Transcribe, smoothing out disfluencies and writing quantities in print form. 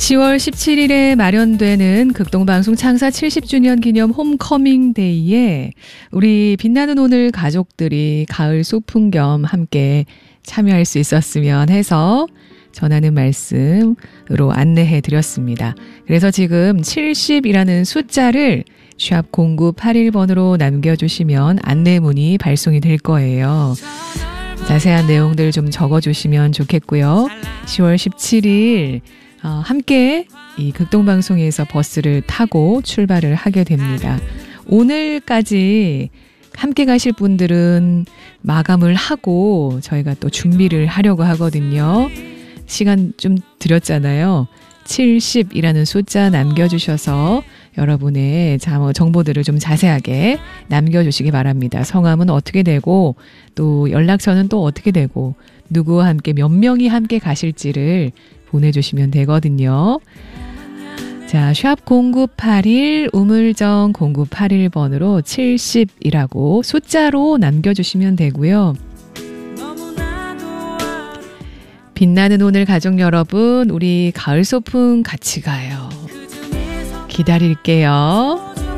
10월 17일에 마련되는 극동방송 창사 70주년 기념 홈커밍 데이에 우리 빛나는 오늘 가족들이 가을 소풍 겸 함께 참여할 수 있었으면 해서 전하는 말씀으로 안내해 드렸습니다. 그래서 지금 70이라는 숫자를 샵 0981번으로 남겨주시면 안내문이 발송이 될 거예요. 자세한 내용들 좀 적어주시면 좋겠고요. 10월 17일 함께 이 극동방송에서 버스를 타고 출발을 하게 됩니다. 오늘까지 함께 가실 분들은 마감을 하고 저희가 또 준비를 하려고 하거든요. 시간 좀 드렸잖아요. 70이라는 숫자 남겨주셔서 여러분의 정보들을 좀 자세하게 남겨주시기 바랍니다. 성함은 어떻게 되고 또 연락처는 또 어떻게 되고 누구와 함께 몇 명이 함께 가실지를 보내주시면 되거든요. 자, 샵 0981 우물정 0981번으로 70이라고 숫자로 남겨주시면 되고요. 빛나는 오늘 가족 여러분, 우리 가을 소풍 같이 가요. 기다릴게요.